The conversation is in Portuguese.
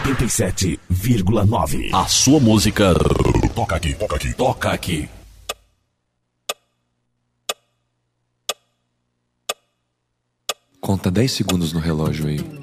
87,9. A sua música toca aqui, toca aqui, toca aqui. Conta 10 segundos no relógio aí.